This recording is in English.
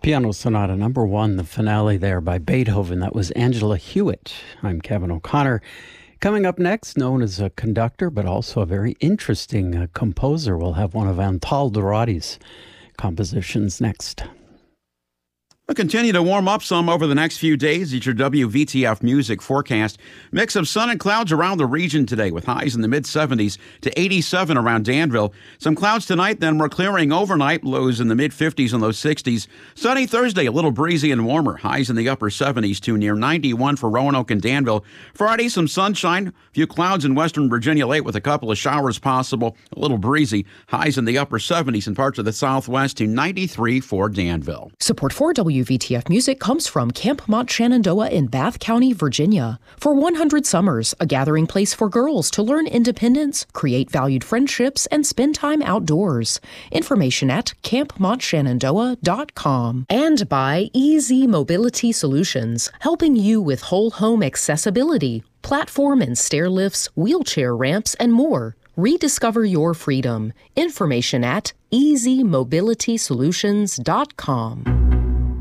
Piano Sonata number 1, the finale there by Beethoven. That was Angela Hewitt. I'm Kevin O'Connor. Coming up next, known as a conductor, but also a very interesting composer. We'll have one of Antal Dorati's compositions next. We'll continue to warm up some over the next few days. It's your WVTF music forecast. Mix of sun and clouds around the region today with highs in the mid-70s to 87 around Danville. Some clouds tonight, then we're clearing overnight. Lows in the mid-50s and low 60s. Sunny Thursday, a little breezy and warmer. Highs in the upper 70s to near 91 for Roanoke and Danville. Friday, some sunshine. A few clouds in western Virginia late with a couple of showers possible. A little breezy. Highs in the upper 70s in parts of the southwest to 93 for Danville. Support for WVTF Music comes from Camp Mont Shenandoah in Bath County, Virginia. For 100 summers, a gathering place for girls to learn independence, create valued friendships, and spend time outdoors. Information at campmontshenandoah.com. And by Easy Mobility Solutions, helping you with whole home accessibility, platform and stair lifts, wheelchair ramps, and more. Rediscover your freedom. Information at easymobilitysolutions.com.